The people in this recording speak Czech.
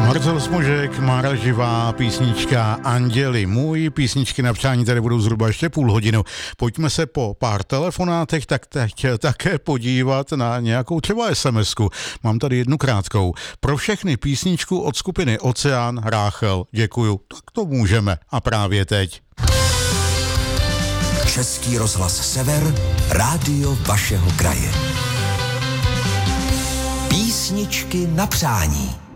Marcel Smožek, Mára Živá, písnička Anděli. Můj písničky na přání tady budou zhruba ještě půl hodinu. Pojďme se po pár telefonátech tak teď také podívat na nějakou třeba SMS-ku. Mám tady jednu krátkou. Pro všechny písničku od skupiny Oceán, Ráchel. Děkuju. Tak to můžeme. A právě teď. Český rozhlas Sever, rádio vašeho kraje. Písničky na přání.